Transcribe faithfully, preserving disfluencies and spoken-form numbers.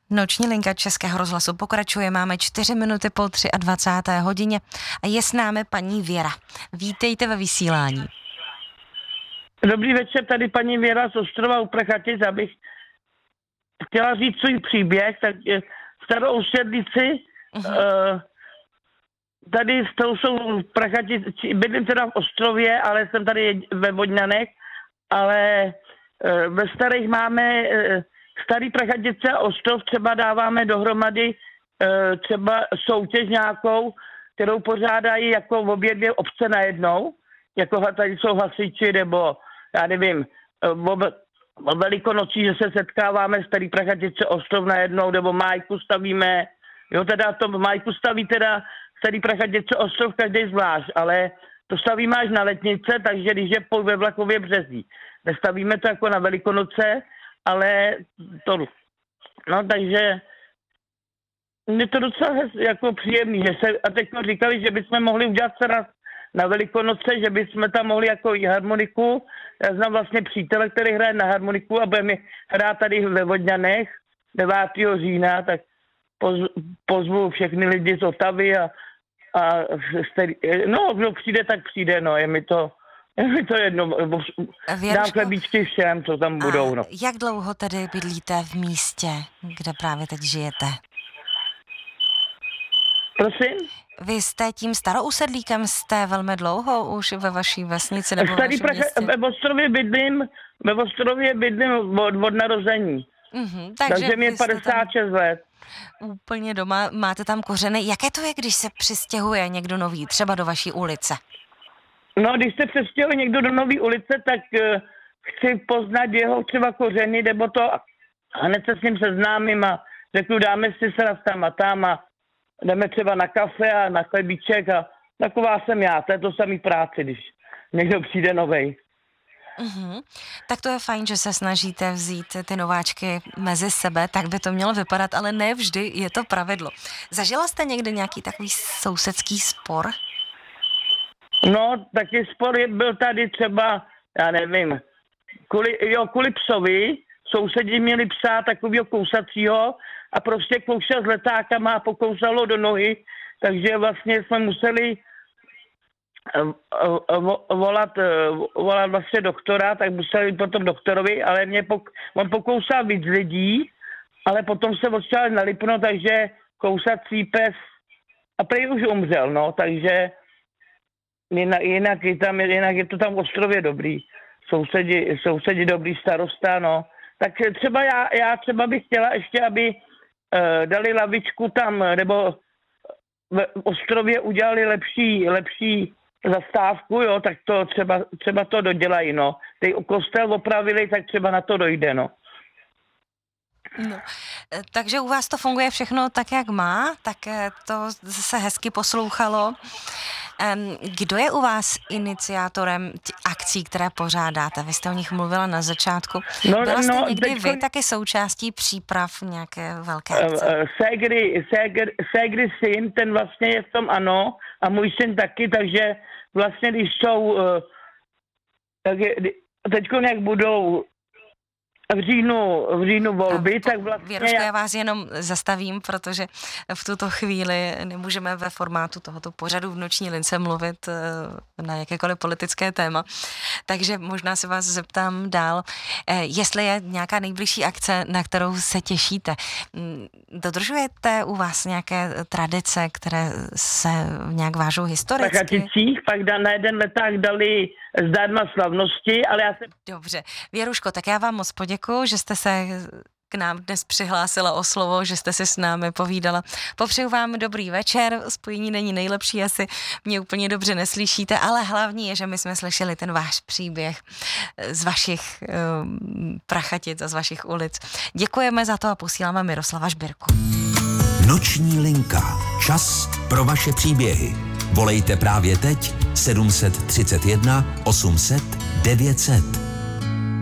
Noční linka Českého rozhlasu pokračuje, máme čtyři minuty po dvacáté třetí hodině a je s námi paní Věra. Vítejte ve vysílání. Dobrý večer, tady paní Věra z Ostrova u Prachatic, abych chtěla říct svůj příběh, tak starou sedlici, uh-huh. uh, tady to jsou Prachatic, bydlím teda v Ostrově, ale jsem tady ve Vodňanech, ale uh, ve starých máme uh, starý Prachatice a Ostrov, třeba dáváme dohromady uh, třeba soutěž nějakou, kterou pořádají jako obě dvě obce najednou, jako tady jsou hasiči, nebo já nevím, o, o Velikonocí, že se setkáváme starý Prachatice, Ostrov najednou, nebo Májku stavíme, jo, teda to Májku staví teda starý Prachatice, Ostrov každý zvlášť, ale to stavíme až na Letnice, takže když je ve Vlachově Březí. Nestavíme to jako na Velikonoce, ale to, no takže je to docela jako příjemný, že se, a teď říkali, že bychom mohli udělat se raz na Velikonoce, že bychom tam mohli jako i harmoniku. Já znám vlastně přítele, který hraje na harmoniku a budeme hrát tady ve Vodňanech devátého října, tak pozvu všechny lidi z Otavy a, a no, kdo přijde, tak přijde, no, je mi to, je mi to jedno, Věruško, dám chlebíčky všem, co tam budou, no. Jak dlouho tedy bydlíte v místě, kde právě teď žijete? Prosím? Vy jste tím starousedlíkem, jste velmi dlouho už ve vaší vesnici nebo Starý ve vašem městě? Ve Ostrově bydlím, ve Ostrově bydlím od, od narození. Mm-hmm, takže takže mi je padesát šest let. Úplně doma, máte tam kořeny. Jaké to je, když se přistěhuje někdo nový, třeba do vaší ulice? No, když se přestěhuje někdo do nové ulice, tak uh, chci poznat jeho třeba kořeny, nebo to a hned se s ním seznámím a řeknu, dáme si se raz tam a tam a jdeme třeba na kafe a na chlebíček a taková jsem já, to je to samý práci, když někdo přijde novej. Mm-hmm. Tak to je fajn, že se snažíte vzít ty nováčky mezi sebe, tak by to mělo vypadat, ale ne vždy je to pravidlo. Zažila jste někdy nějaký takový sousedský spor? No, taky spor je, byl tady třeba, já nevím, kvůli, jo, kvůli psovi, sousedi měli psa takového kousacího a prostě koušel s letákama a pokousalo do nohy, takže vlastně jsme museli volat, volat vlastně doktora, tak museli potom doktorovi, ale mě pok, on pokousal víc lidí, ale potom se odšel na Lipno, takže kousací pes a prej už umřel, no, takže jinak, jinak, je, tam, jinak je to tam v Ostrově dobrý, sousedi, sousedi dobrý, starosta, no. Tak třeba já, já třeba bych chtěla ještě, aby uh, dali lavičku tam, nebo v Ostrově udělali lepší, lepší zastávku, jo, tak to třeba, třeba to dodělají, no. Ty kostel opravili, tak třeba na to dojde, no. No, takže u vás to funguje všechno tak, jak má, tak to se hezky poslouchalo. Kdo je u vás iniciátorem akcí, které pořádáte? Vy jste o nich mluvila na začátku. No, Byla jste no, někdy teďko... vy taky součástí příprav nějaké velké akce? Ségry, ségry, ségry syn, ten vlastně je v tom ano, a můj syn taky, takže vlastně když jsou tak je, teďko nějak budou v říjnu, v říjnu volby, tak vlastně... Věruško, já vás jenom zastavím, protože v tuto chvíli nemůžeme ve formátu tohoto pořadu v Noční lince mluvit na jakékoliv politické téma. Takže možná se vás zeptám dál, jestli je nějaká nejbližší akce, na kterou se těšíte. Dodržujete u vás nějaké tradice, které se nějak vážou historicky? V Prachaticích pak na jeden leták dali zdarma slavnosti, ale já se... Dobře. Věruško, tak já vám moc poděkuju, že jste se k nám dnes přihlásila o slovo, že jste si s námi povídala. Popřeju vám dobrý večer, spojení není nejlepší, asi mě úplně dobře neslyšíte, ale hlavní je, že my jsme slyšeli ten váš příběh z vašich um, Prachatic a z vašich ulic. Děkujeme za to a posíláme Miroslava Žbirku. Noční linka. Čas pro vaše příběhy. Volejte právě teď sedm set třicet jedna osm set devět set.